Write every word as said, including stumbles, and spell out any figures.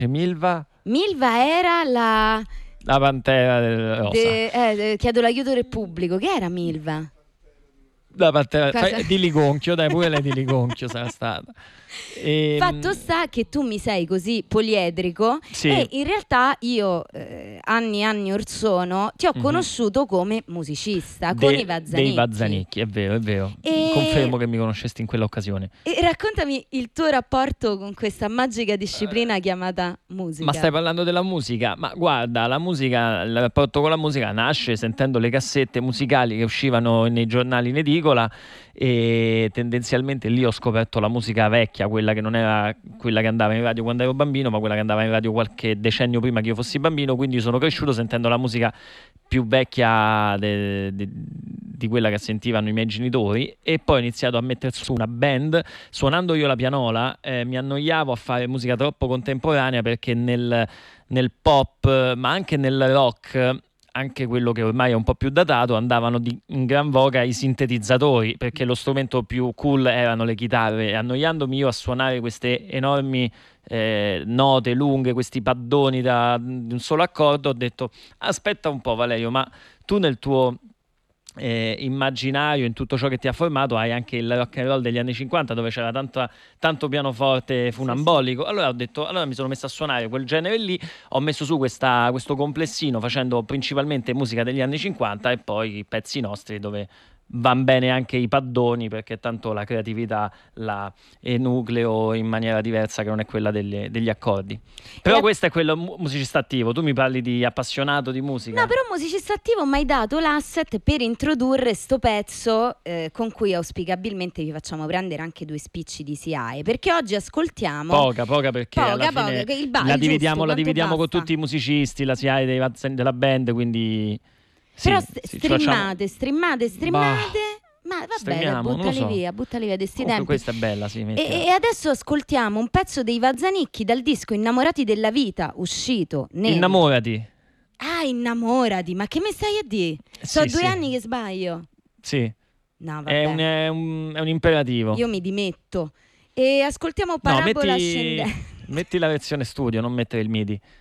E Milva? Milva era la... La pantera del rosa. De, eh, chiedo l'aiuto del pubblico. Che era Milva? La pantera Cosa? fai- di Ligonchio, dai, pure lei di Ligonchio sarà stata. E, Fatto sta che tu mi sei così poliedrico Sì. e in realtà io eh, anni e anni or sono ti ho Mhm. conosciuto come musicista de- con i Vazzanicchi. dei Vazzanicchi, è vero, è vero. E- Confermo che mi conoscesti in quell'occasione. E raccontami il tuo rapporto con questa magica disciplina chiamata musica. Ma stai parlando della musica? Ma guarda, la musica, il rapporto con la musica nasce sentendo le cassette musicali che uscivano nei giornali in edicola e tendenzialmente lì ho scoperto la musica vecchia, quella che non era quella che andava in radio quando ero bambino, ma quella che andava in radio qualche decennio prima che io fossi bambino, quindi sono cresciuto sentendo la musica più vecchia de- de- di quella che sentivano i miei genitori e poi ho iniziato a mettere su una band. Suonando io la pianola eh, mi annoiavo a fare musica troppo contemporanea perché nel, nel pop, ma anche nel rock, anche quello che ormai è un po' più datato, andavano di, in gran voga i sintetizzatori, perché lo strumento più cool erano le chitarre. E annoiandomi io a suonare queste enormi eh, note lunghe, questi paddoni da, di un solo accordo, ho detto aspetta un po' Valerio, ma tu nel tuo eh, immaginario, in tutto ciò che ti ha formato, hai anche il rock and roll degli anni cinquanta dove c'era tanta, tanto pianoforte funambolico. Allora ho detto, allora mi sono messo a suonare quel genere lì, ho messo su questa, questo complessino facendo principalmente musica degli anni cinquanta e poi i pezzi nostri dove van bene anche i paddoni perché tanto la creatività la enucleo in maniera diversa che non è quella delle- degli accordi. Però E- questo è quello mu- musicista attivo. Tu mi parli di appassionato di musica? No, però musicista attivo mi hai dato l'asset per introdurre sto pezzo eh, con cui auspicabilmente vi facciamo prendere anche due spicci di S I A E, perché oggi ascoltiamo Poca, poca perché Poca, alla poca, fine che il ba- la il dividiamo, giusto, la quanto dividiamo con basta? tutti i musicisti, la S I A E dei Vazz- della band, quindi sì, Però st- sì, ci facciamo- streamate, streamate, streamate. Ma vabbè, Streamiamo, non lo buttali so. via, buttali via di sti Comunque tempi. questa è bella, sì, E, mettila. e adesso ascoltiamo un pezzo dei Vazzanicchi dal disco Innamorati della vita, uscito nel... Innamorati. Ah, innamorati, ma che mi stai a dire? Sono Sì, due sì. anni che sbaglio. Sì, No, vabbè. è un, è un- è un imperativo. Io mi dimetto. E ascoltiamo No, Parabola metti, Ascendente. metti la versione studio, non mettere il MIDI.